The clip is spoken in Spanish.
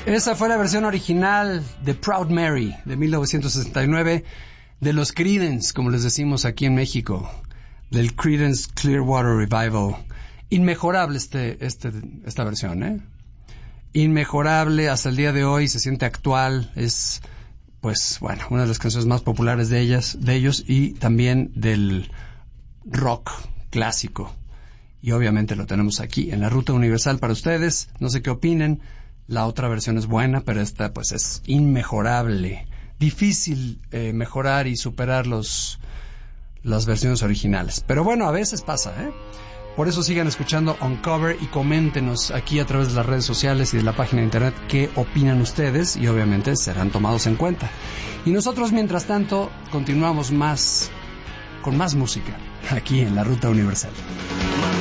Esa fue la versión original de Proud Mary de 1969 de los Creedence, como les decimos aquí en México, del Creedence Clearwater Revival. Inmejorable esta versión, ¿eh? Inmejorable, hasta el día de hoy se siente actual, es, pues, bueno, una de las canciones más populares de ellos y también del rock clásico. Y obviamente lo tenemos aquí en la Ruta Universal para ustedes. No sé qué opinen. La otra versión es buena, pero esta pues es inmejorable. Difícil mejorar y superar las versiones originales. Pero bueno, a veces pasa, ¿eh? Por eso sigan escuchando Uncover y coméntenos aquí a través de las redes sociales y de la página de internet qué opinan ustedes y obviamente serán tomados en cuenta. Y nosotros, mientras tanto, continuamos con más música aquí en la Ruta Universal.